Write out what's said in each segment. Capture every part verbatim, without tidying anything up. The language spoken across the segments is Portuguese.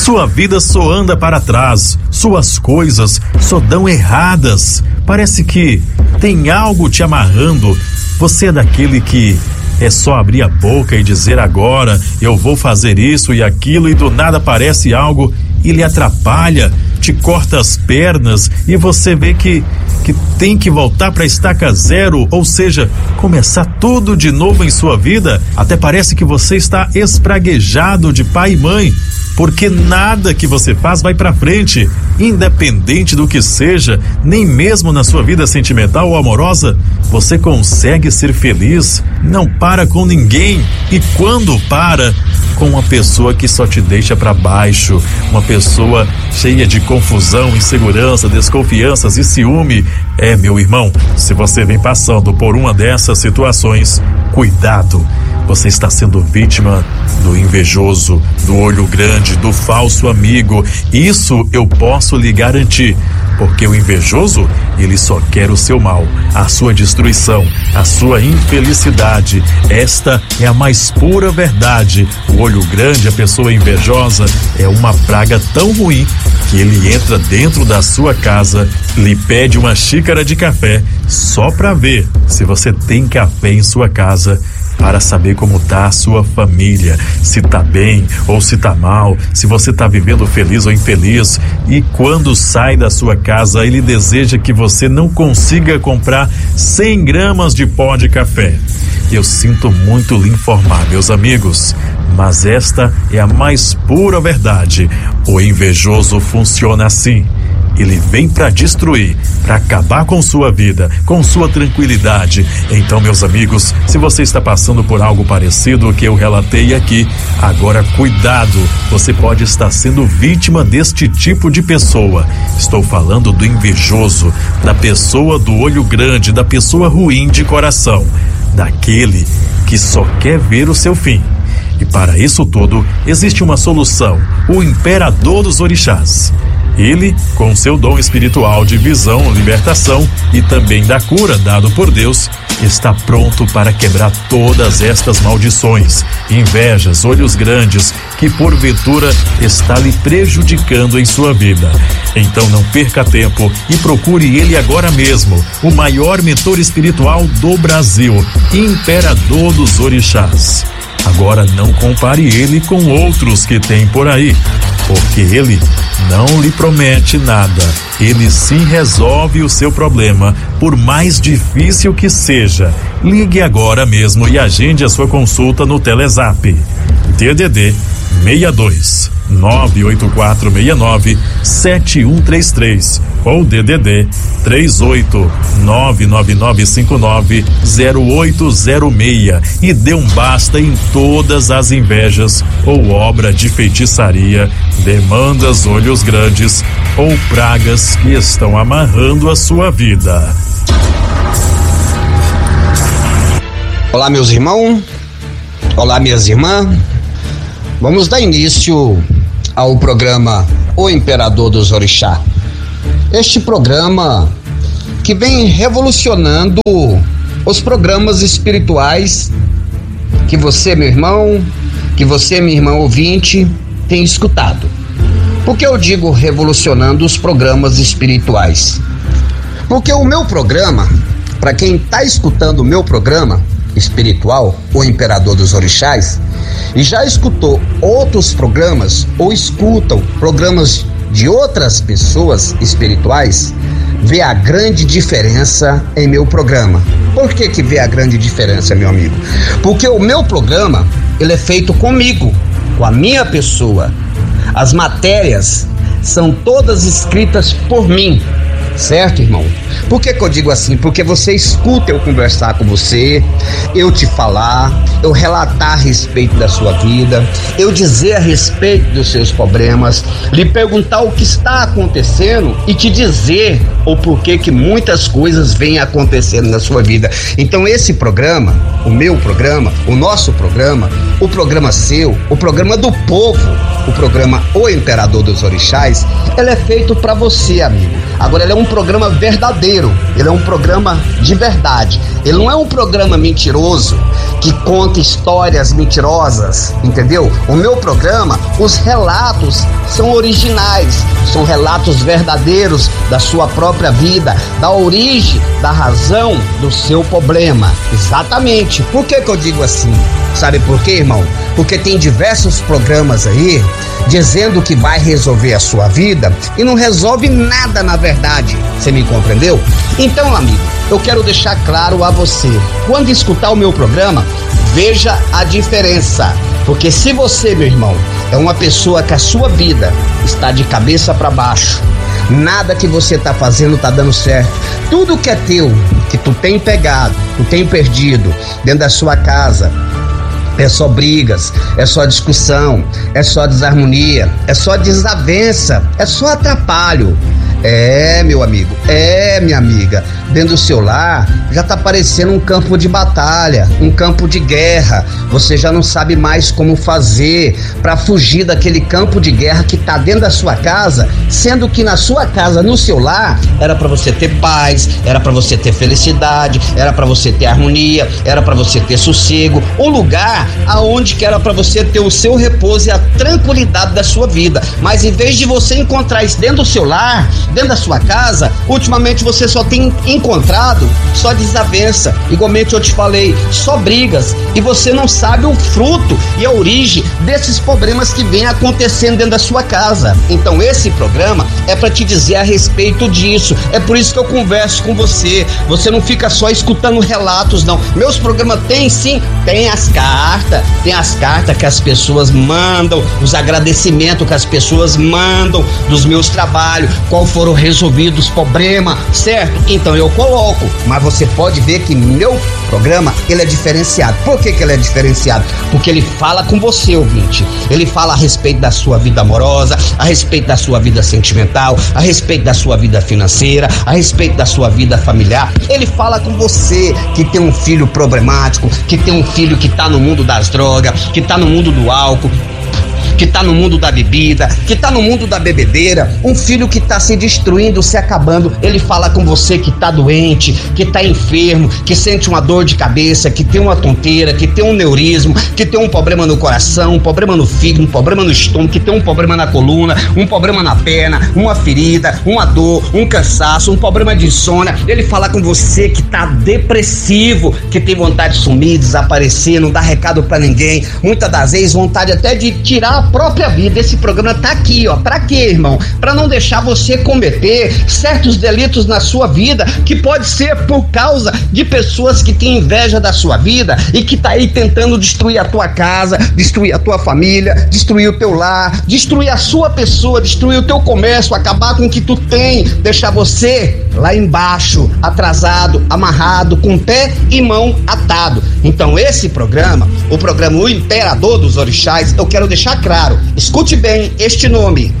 Sua vida só anda para trás, suas coisas só dão erradas. Parece que tem algo te amarrando. Você é daquele que é só abrir a boca e dizer agora eu vou fazer isso e aquilo e do nada aparece algo e lhe atrapalha, te corta as pernas e você vê que, que tem que voltar para a estaca zero, ou seja, começar tudo de novo em sua vida. Até parece que você está espraguejado de pai e mãe, porque nada que você faz vai pra frente, independente do que seja, nem mesmo na sua vida sentimental ou amorosa, você consegue ser feliz, não para com ninguém, e quando para, com uma pessoa que só te deixa pra baixo, uma pessoa cheia de confusão, insegurança, desconfianças e ciúme. É, meu irmão, se você vem passando por uma dessas situações, cuidado. Você está sendo vítima do invejoso, do olho grande, do falso amigo. Isso eu posso lhe garantir, porque o invejoso, ele só quer o seu mal, a sua destruição, a sua infelicidade. Esta é a mais pura verdade. O olho grande, a pessoa invejosa, é uma praga tão ruim que ele entra dentro da sua casa, lhe pede uma xícara de café só para ver se você tem café em sua casa, para saber como tá a sua família, se tá bem ou se tá mal, se você tá vivendo feliz ou infeliz. E quando sai da sua casa, ele deseja que você não consiga comprar cem gramas de pó de café. Eu sinto muito lhe informar, meus amigos, mas esta é a mais pura verdade. O invejoso funciona assim. Ele vem para destruir, para acabar com sua vida, com sua tranquilidade. Então, meus amigos, se você está passando por algo parecido ao que eu relatei aqui, agora cuidado, você pode estar sendo vítima deste tipo de pessoa. Estou falando do invejoso, da pessoa do olho grande, da pessoa ruim de coração, daquele que só quer ver o seu fim. E para isso tudo, existe uma solução: o imperador dos orixás. Ele, com seu dom espiritual de visão, libertação e também da cura dado por Deus, está pronto para quebrar todas estas maldições, invejas, olhos grandes, que porventura está lhe prejudicando em sua vida. Então não perca tempo e procure ele agora mesmo, o maior mentor espiritual do Brasil, Imperador dos Orixás. Agora não compare ele com outros que tem por aí, porque ele não lhe promete nada. Ele sim resolve o seu problema, por mais difícil que seja. Ligue agora mesmo e agende a sua consulta no Telezap. D D D seis dois nove oito quatro seis nove sete um três três ou D D D três oito nove nove nove cinco nove zero oito zero seis e dê um basta em todas as invejas ou obra de feitiçaria, demandas, olhos grandes ou pragas que estão amarrando a sua vida. Olá, meus irmãos. Olá, minhas irmãs. Vamos dar início ao programa O Imperador dos Orixás. Este programa que vem revolucionando os programas espirituais que você, meu irmão, que você, minha irmã ouvinte, tem escutado. Por que eu digo revolucionando os programas espirituais? Porque o meu programa, para quem está escutando o meu programa espiritual, O Imperador dos Orixás, e já escutou outros programas ou escutam programas de outras pessoas espirituais, vê a grande diferença em meu programa. Por que que vê a grande diferença, meu amigo? Porque o meu programa, ele é feito comigo, com a minha pessoa. As matérias são todas escritas por mim. Certo, irmão? Por que que eu digo assim? Porque você escuta eu conversar com você, eu te falar, eu relatar a respeito da sua vida, eu dizer a respeito dos seus problemas, lhe perguntar o que está acontecendo e te dizer o porquê que muitas coisas vêm acontecendo na sua vida. Então esse programa, o meu programa, o nosso programa, o programa seu, o programa do povo, o programa O Imperador dos Orixás, ele é feito para você, amigo. Agora, ele é um programa verdadeiro, ele é um programa de verdade, ele não é um programa mentiroso que conta histórias mentirosas, entendeu? O meu programa, os relatos são originais, são relatos verdadeiros da sua própria vida, da origem, da razão do seu problema. Exatamente. Por que que eu digo assim? Sabe por quê, irmão? Porque tem diversos programas aí dizendo que vai resolver a sua vida e não resolve nada na verdade. Você me compreendeu? Então, amigo, eu quero deixar claro a você, quando escutar o meu programa, veja a diferença. Porque se você, meu irmão, é uma pessoa que a sua vida está de cabeça para baixo, nada que você tá fazendo tá dando certo, tudo que é teu, que tu tem pegado, tu tem perdido dentro da sua casa, é só brigas, é só discussão, é só desarmonia, é só desavença, é só atrapalho. É, meu amigo, é, minha amiga, dentro do seu lar já tá parecendo um campo de batalha, um campo de guerra. Você já não sabe mais como fazer para fugir daquele campo de guerra que tá dentro da sua casa, sendo que na sua casa, no seu lar, era para você ter paz, era para você ter felicidade, era para você ter harmonia, era para você ter sossego, um lugar aonde que era para você ter o seu repouso e a tranquilidade da sua vida. Mas em vez de você encontrar isso dentro do seu lar, dentro da sua casa, ultimamente você só tem encontrado só desavença, igualmente eu te falei, só brigas, e você não sabe o fruto e a origem desses problemas que vem acontecendo dentro da sua casa. Então esse programa é para te dizer a respeito disso, é por isso que eu converso com você, você não fica só escutando relatos não, meus programas tem sim, tem as cartas, tem as cartas que as pessoas mandam, os agradecimentos que as pessoas mandam dos meus trabalhos, qual foi foram resolvidos os problemas, certo? Então eu coloco, mas você pode ver que meu programa, ele é diferenciado. Por que que ele é diferenciado? Porque ele fala com você, ouvinte. Ele fala a respeito da sua vida amorosa, a respeito da sua vida sentimental, a respeito da sua vida financeira, a respeito da sua vida familiar. Ele fala com você que tem um filho problemático, que tem um filho que tá no mundo das drogas, que tá no mundo do álcool, que tá no mundo da bebida, que tá no mundo da bebedeira, um filho que tá se destruindo, se acabando. Ele fala com você que tá doente, que tá enfermo, que sente uma dor de cabeça, que tem uma tonteira, que tem um neurismo, que tem um problema no coração, um problema no fígado, um problema no estômago, que tem um problema na coluna, um problema na perna, uma ferida, uma dor, um cansaço, um problema de insônia. Ele fala com você que tá depressivo, que tem vontade de sumir, desaparecer, não dá recado pra ninguém, muitas das vezes vontade até de tirar a própria vida. Esse programa tá aqui, ó, pra quê, irmão? Pra não deixar você cometer certos delitos na sua vida, que pode ser por causa de pessoas que têm inveja da sua vida e que tá aí tentando destruir a tua casa, destruir a tua família, destruir o teu lar, destruir a sua pessoa, destruir o teu comércio, acabar com o que tu tem, deixar você lá embaixo, atrasado, amarrado, com pé e mão atado. Então esse programa, o programa O Imperador dos Orixás, eu quero deixar claro, escute bem este nome,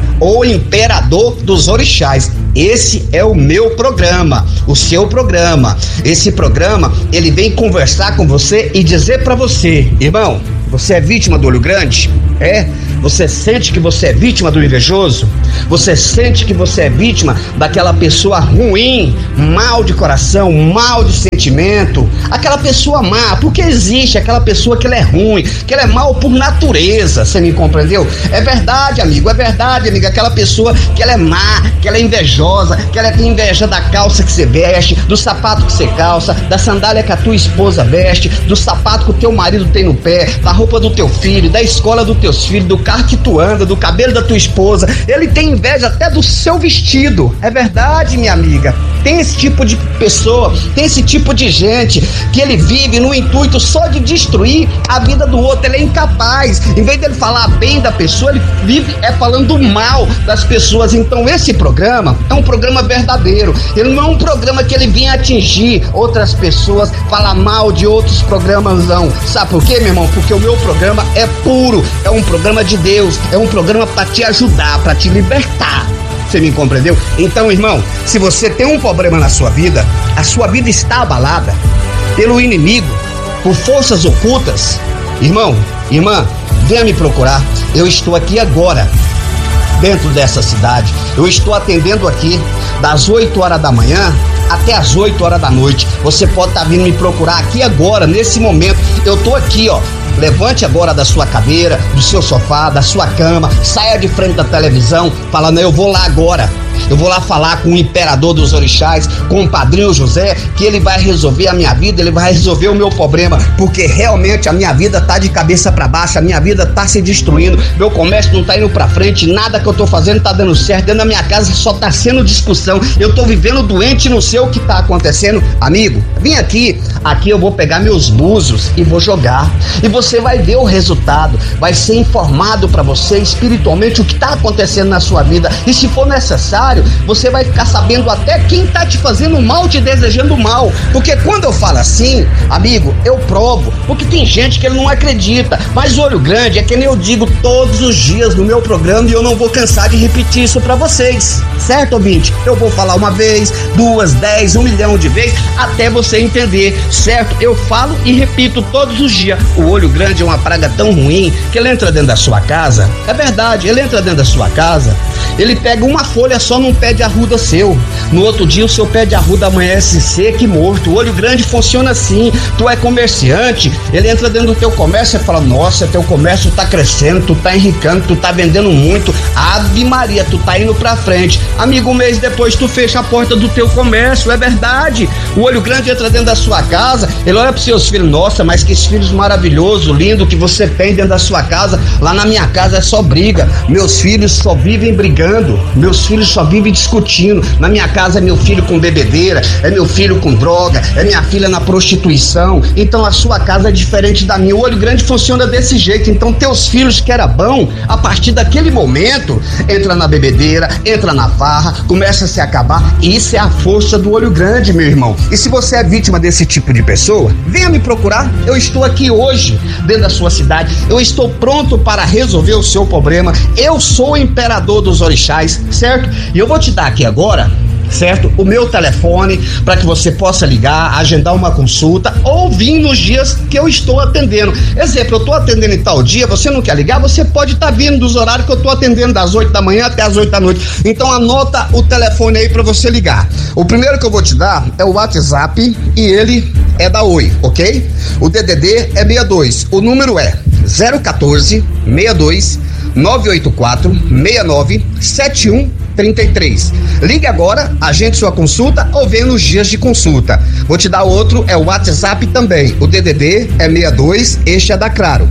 O Imperador dos Orixás. Esse é o meu programa, o seu programa. Esse programa, ele vem conversar com você e dizer pra você, irmão, você é vítima do olho grande? É? Você sente que você é vítima do invejoso? Você sente que você é vítima daquela pessoa ruim, mal de coração, mal de sentimento? Aquela pessoa má, porque existe aquela pessoa que ela é ruim, que ela é mal por natureza, você me compreendeu? É verdade, amigo, é verdade, amiga, aquela pessoa que ela é má, que ela é invejosa, que ela tem inveja da calça que você veste, do sapato que você calça, da sandália que a tua esposa veste, do sapato que o teu marido tem no pé, da roupa do teu filho, da escola dos teus filhos, do carro que tu anda, do cabelo da tua esposa. Ele tem inveja até do seu vestido. É verdade, minha amiga. Tem esse tipo de pessoa, tem esse tipo de gente que ele vive no intuito só de destruir a vida do outro. Ele é incapaz. Em vez dele falar bem da pessoa, ele vive é falando mal das pessoas. Então esse programa é um programa verdadeiro. Ele não é um programa que ele vinha atingir outras pessoas, falar mal de outros programas, não. Sabe por quê, meu irmão? Porque o meu programa é puro, é um programa de Deus, é um programa para te ajudar, para te libertar. Você me compreendeu? Então, irmão, se você tem um problema na sua vida, a sua vida está abalada pelo inimigo, por forças ocultas, irmão, irmã, venha me procurar. Eu estou aqui agora dentro dessa cidade. Eu estou atendendo aqui das oito horas da manhã até as oito horas da noite. Você pode estar vindo me procurar aqui agora, nesse momento. Eu tô aqui, ó. Levante agora da sua cadeira, do seu sofá, da sua cama, saia de frente da televisão, falando, eu vou lá agora. Eu vou lá falar com o imperador dos orixás, com o padrinho José, que ele vai resolver a minha vida, ele vai resolver o meu problema, porque realmente a minha vida tá de cabeça para baixo, a minha vida tá se destruindo, meu comércio não tá indo pra frente, nada que eu tô fazendo tá dando certo, dentro da minha casa só tá sendo discussão, eu tô vivendo doente, não sei o que tá acontecendo. Amigo, vem aqui, aqui eu vou pegar meus búzios e vou jogar, e você vai ver o resultado, vai ser informado para você espiritualmente o que tá acontecendo na sua vida, e se for necessário, você vai ficar sabendo até quem tá te fazendo mal, te desejando mal, porque quando eu falo assim, amigo, eu provo, porque tem gente que ele não acredita, mas olho grande é que nem eu digo todos os dias no meu programa e eu não vou cansar de repetir isso pra vocês, certo, ouvinte? Eu vou falar uma vez, duas, dez, um milhão de vezes, até você entender, certo? Eu falo e repito todos os dias, o olho grande é uma praga tão ruim que ele entra dentro da sua casa, é verdade, ele entra dentro da sua casa, ele pega uma folha só num pé de arruda seu, no outro dia o seu pé de arruda amanhece seco e morto. O olho grande funciona assim, tu é comerciante, ele entra dentro do teu comércio e fala, nossa, teu comércio tá crescendo, tu tá enricando, tu tá vendendo muito, Ave Maria, tu tá indo pra frente. Amigo, um mês depois tu fecha a porta do teu comércio, é verdade. O olho grande entra dentro da sua casa, ele olha pros seus filhos, nossa, mas que filhos maravilhosos, lindo que você tem dentro da sua casa. Lá na minha casa é só briga, meus filhos só vivem brigando, meus filhos só vivem discutindo, na minha casa é meu filho com bebedeira, é meu filho com droga, é minha filha na prostituição. Então a sua casa é diferente da minha. O olho grande funciona desse jeito, então teus filhos que era bom, a partir daquele momento entra na bebedeira, entra na farra, começa a se acabar. Isso é a força do olho grande, meu irmão. E se você é vítima desse tipo de pessoa, venha me procurar, eu estou aqui hoje dentro da sua cidade, eu estou pronto para resolver o seu problema. Eu sou o imperador dos orixás, certo? E eu vou te dar aqui agora, certo? O meu telefone para que você possa ligar, agendar uma consulta ou vir nos dias que eu estou atendendo. Exemplo, eu estou atendendo em tal dia, você não quer ligar, você pode estar tá vindo dos horários que eu estou atendendo, das oito da manhã até as oito da noite. Então anota o telefone aí para você ligar. O primeiro que eu vou te dar é o WhatsApp e ele é da Oi, ok? O D D D é sessenta e dois, o número é zero um quatro, sessenta e dois, nove oito quatro, sessenta e nove, sete um trinta e três. Ligue agora, agende sua consulta ou venha nos dias de consulta. Vou te dar outro, é o WhatsApp também. O D D D é sessenta e dois, este é da Claro.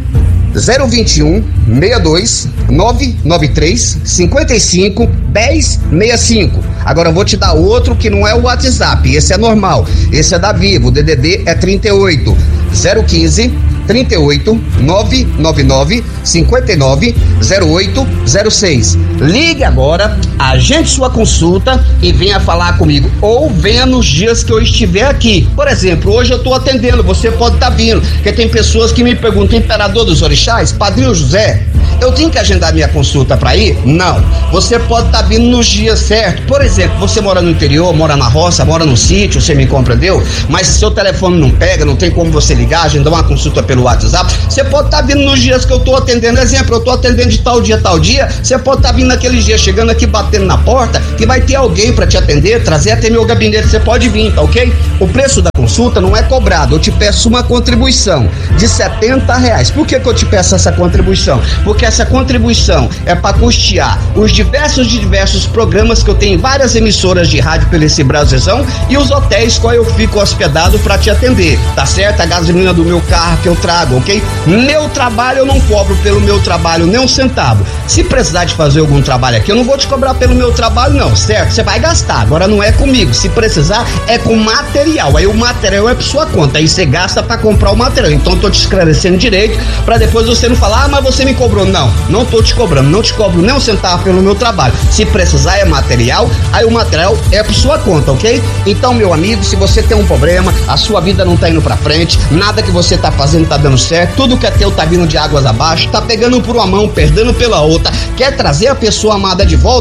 zero vinte e um, sessenta e dois, nove nove três, cinquenta e cinco, dez sessenta e cinco. Agora eu vou te dar outro que não é o WhatsApp, esse é normal. Esse é da Vivo, o D D D é trinta e oito, zero quinze, trinta e oito, nove nove nove, cinquenta e nove, zero oito zero seis. Ligue agora, agende sua consulta e venha falar comigo, ou venha nos dias que eu estiver aqui. Por exemplo, hoje eu estou atendendo, você pode estar tá vindo, porque tem pessoas que me perguntam, imperador dos orixás, padrinho José, eu tenho que agendar minha consulta para ir? Não, você pode estar tá vindo nos dias certos. Por exemplo, você mora no interior, mora na roça, mora no sítio, você me compreendeu? Mas se seu telefone não pega, não tem como você ligar, agendar uma consulta pelo WhatsApp, você pode estar tá vindo nos dias que eu estou atendendo. Exemplo, eu estou atendendo de tal dia, tal dia, você pode estar tá vindo naquele dia, chegando aqui, batendo na porta, que vai ter alguém para te atender, trazer até meu gabinete, você pode vir, tá ok? O preço da consulta não é cobrado, eu te peço uma contribuição de setenta reais. Por que que eu te peço essa contribuição? Porque essa contribuição é para custear os diversos diversos programas que eu tenho em várias emissoras de rádio pelo esse Brasilzão e os hotéis qual eu fico hospedado para te atender, tá certo? A gasolina do meu carro que eu trago, ok? Meu trabalho eu não cobro pelo meu trabalho nem um centavo. Se precisar de fazer algum trabalho aqui, eu não vou te cobrar pelo meu trabalho não, certo? Você vai gastar, agora não é comigo, se precisar é com material, aí o material é por sua conta, aí você gasta para comprar o material, então eu tô te esclarecendo direito para depois você não falar, ah, mas você me cobrou. Não, não tô te cobrando, não te cobro nem um centavo pelo meu trabalho. Se precisar é material, aí o material é por sua conta, ok? Então, meu amigo, se você tem um problema, a sua vida não tá indo pra frente, nada que você tá fazendo tá dando certo, tudo que é teu tá vindo de águas abaixo, tá pegando por uma mão, perdendo pela outra, quer trazer a pessoa amada de volta,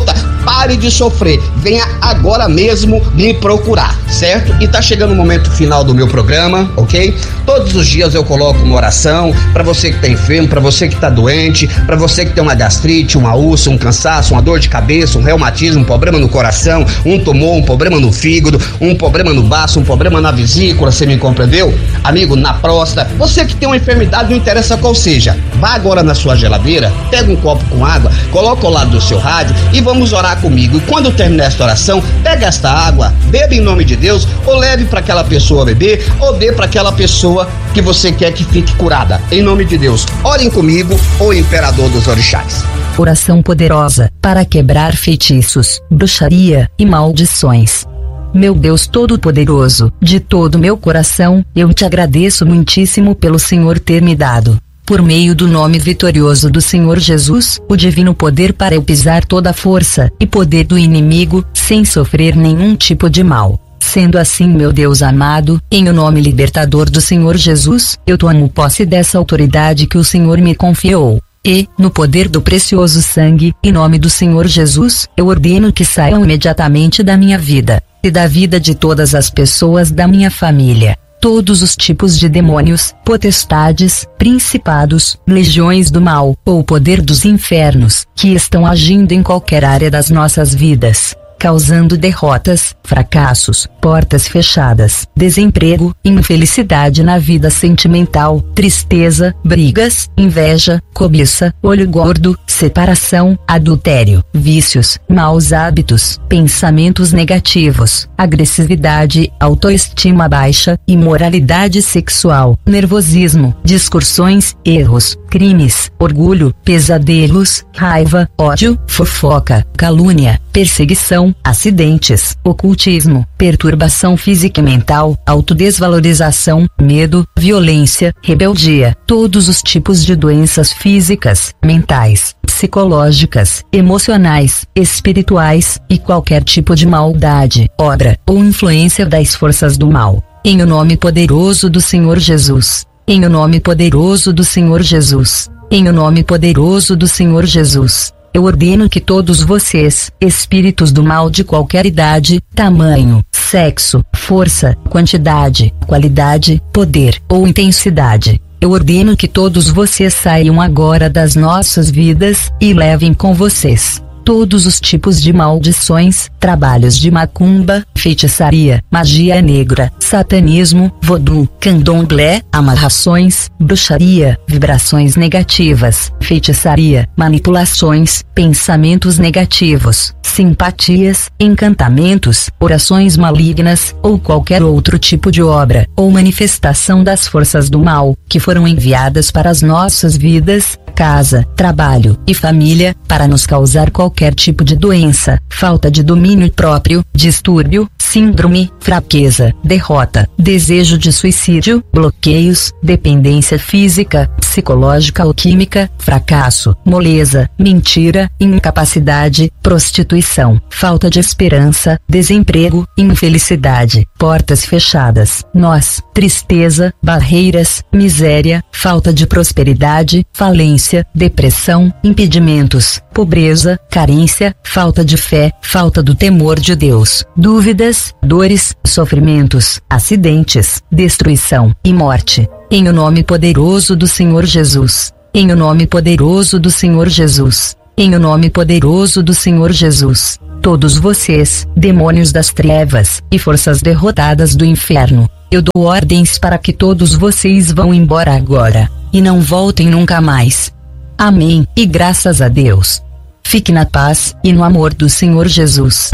pare de sofrer, venha agora mesmo me procurar, certo? E tá chegando o momento final do meu programa, ok? Todos os dias eu coloco uma oração para você que tá enfermo, para você que tá doente, para você que tem uma gastrite, uma úlcera, um cansaço, uma dor de cabeça, um reumatismo, um problema no coração, um tumor, um problema no fígado, um problema no baço, um problema na vesícula, você me compreendeu? Amigo, na próstata, você que tem uma enfermidade, não interessa qual seja, vá agora na sua geladeira, pega um copo com água, coloca ao lado do seu rádio e vamos orar comigo. E quando terminar esta oração, pega esta água, beba em nome de Deus, ou leve para aquela pessoa beber, ou dê para aquela pessoa que você quer que fique curada. Em nome de Deus, orem comigo, o imperador dos orixás. Oração poderosa para quebrar feitiços, bruxaria e maldições. Meu Deus Todo-Poderoso, de todo meu coração, eu te agradeço muitíssimo pelo Senhor ter me dado, por meio do nome vitorioso do Senhor Jesus, o divino poder para eu pisar toda a força e poder do inimigo, sem sofrer nenhum tipo de mal. Sendo assim, meu Deus amado, em o nome libertador do Senhor Jesus, eu tomo posse dessa autoridade que o Senhor me confiou. E, no poder do precioso sangue, em nome do Senhor Jesus, eu ordeno que saiam imediatamente da minha vida, e da vida de todas as pessoas da minha família, todos os tipos de demônios, potestades, principados, legiões do mal, ou poder dos infernos, que estão agindo em qualquer área das nossas vidas, causando derrotas, fracassos, portas fechadas, desemprego, infelicidade na vida sentimental, tristeza, brigas, inveja, cobiça, olho gordo, separação, adultério, vícios, maus hábitos, pensamentos negativos, agressividade, autoestima baixa, imoralidade sexual, nervosismo, discussões, erros, crimes, orgulho, pesadelos, raiva, ódio, fofoca, calúnia, perseguição, acidentes, ocultismo, perturbação física e mental, autodesvalorização, medo, violência, rebeldia, todos os tipos de doenças físicas, mentais, psicológicas, emocionais, espirituais, e qualquer tipo de maldade, obra ou influência das forças do mal. Em o nome poderoso do Senhor Jesus. Em o nome poderoso do Senhor Jesus. Em o nome poderoso do Senhor Jesus. Eu ordeno que todos vocês, espíritos do mal de qualquer idade, tamanho, sexo, força, quantidade, qualidade, poder ou intensidade, eu ordeno que todos vocês saiam agora das nossas vidas e levem com vocês todos os tipos de maldições, trabalhos de macumba, feitiçaria, magia negra, satanismo, vodu, candomblé, amarrações, bruxaria, vibrações negativas, feitiçaria, manipulações, pensamentos negativos, simpatias, encantamentos, orações malignas, ou qualquer outro tipo de obra, ou manifestação das forças do mal, que foram enviadas para as nossas vidas, casa, trabalho e família, para nos causar qualquer tipo de doença, falta de domínio próprio, distúrbio, síndrome, fraqueza, derrota, desejo de suicídio, bloqueios, dependência física, psicológica ou química, fracasso, moleza, mentira, incapacidade, prostituição, falta de esperança, desemprego, infelicidade, portas fechadas, nós, tristeza, barreiras, miséria, falta de prosperidade, falência, depressão, impedimentos, pobreza, carência, falta de fé, falta do temor de Deus, dúvidas, dores, sofrimentos, acidentes, destruição e morte. Em o nome poderoso do Senhor Jesus. Em o nome poderoso do Senhor Jesus. Em o nome poderoso do Senhor Jesus. Todos vocês, demônios das trevas e forças derrotadas do inferno, eu dou ordens para que todos vocês vão embora agora e não voltem nunca mais. Amém, e graças a Deus. Fique na paz e no amor do Senhor Jesus.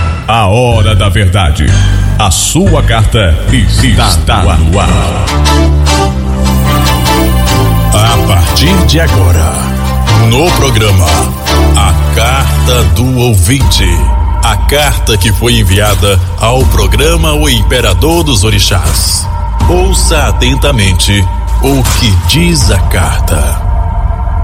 A hora da verdade. A sua carta está no ar. A partir de agora, no programa A Carta do Ouvinte. A carta que foi enviada ao programa O Imperador dos Orixás. Ouça atentamente o que diz a carta.